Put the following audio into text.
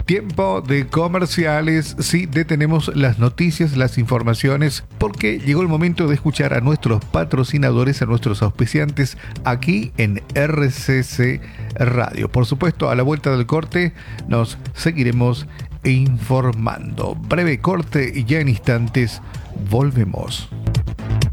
Tiempo de comerciales. Sí, detenemos las noticias, las informaciones, porque llegó el momento de escuchar a nuestros patrocinadores, a nuestros auspiciantes aquí en RCC Radio. Por supuesto, a la vuelta del corte nos seguiremos informando. Breve corte y ya en instantes volvemos.